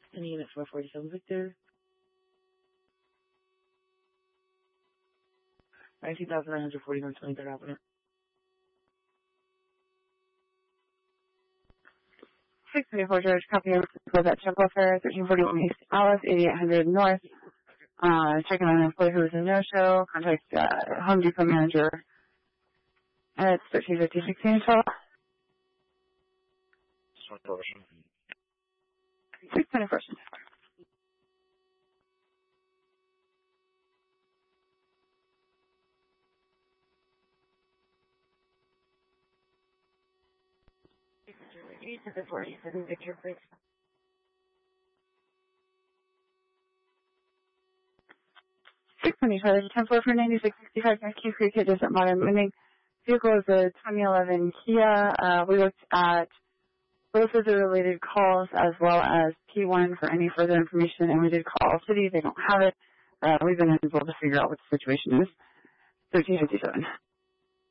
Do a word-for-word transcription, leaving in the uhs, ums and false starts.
In unit four forty-seven Victor. nineteen thousand nine hundred forty-one twenty-third Avenue. six twenty-four George, copy was at Temple Fair, thirteen forty-one East Alice, eighty-eight hundred North. Uh, checking on an employee who was a no-show. Contact uh, Home Depot manager at thirteen fifty, sixteen twelve. six twenty-four. Victor, please. six twenty, ten four for ninety-six sixty-five Q Creek, Desert Modern Moving. Vehicle is a twenty eleven Kia. Uh, we looked at both of the related calls as well as P one for any further information, and we did call City. They don't have it. Uh, we've been able to figure out what the situation is. thirteen fifty-seven.